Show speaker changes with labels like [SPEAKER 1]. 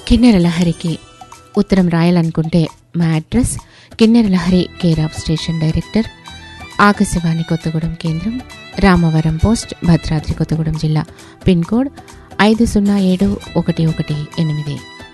[SPEAKER 1] కిన్నెర లహరికి ఉత్తరం రాయాలనుకుంటే మా అడ్రస్ కిన్నెర Lahari care of station director, Akashvani Kothagudem కేంద్రం, రామవరం పోస్ట్, భద్రాద్రి కొత్తగూడెం జిల్లా, పిన్ కోడ్ 507118.